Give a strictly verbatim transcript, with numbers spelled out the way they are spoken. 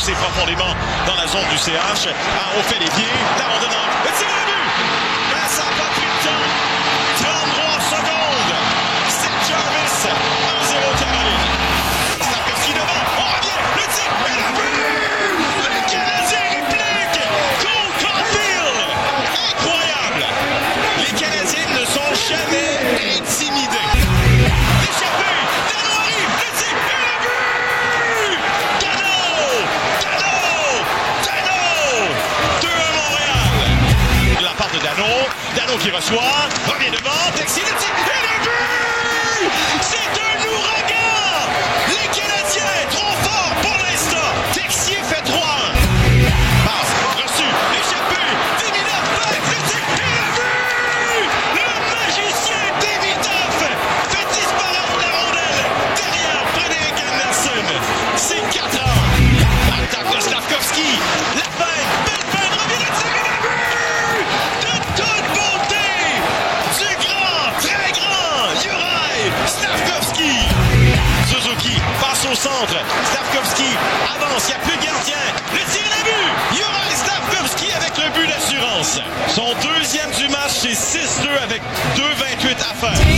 blessé profondément dans la zone du C H. Ah, on fait les pieds, l'abandonnant, le tir de but! Ben, ça n'a pas pris le temps. trente-trois secondes. Seth Jarvis, un zéro Caroline. Slavkovski devant, on revient, le tir et le but! Le Canadien réplique contre Caulfield. Incroyable! Les Canadiens ne sont jamais intimidés. Échappé, Dano arrive, le tir et le but! Dano! Dano! Dano! deux à Montréal. La part de Dano, Dano qui reçoit, revient devant, Texier, le tir et le but! C'est un ouragan! Les Canadiens trop forts pour l'instant. Texier fait trois un. Passe, reçu, échappé, Demidov fait le tir et le but! Le magicien Demidov fait disparaître la rondelle derrière Frédéric Anderson. C'est quatre ans. Attaque de Slavkovski. La peine, belle peine, revient le tir et le but! De toute beauté! Du grand, très grand Juraj Slavkovski. Suzuki passe au centre. Slavkovski avance, il n'y a plus de gardien. Le tir et le but! Juraj Slavkovski avec le but d'assurance. Son deuxième du match, c'est six deux avec deux vingt-huit à faire.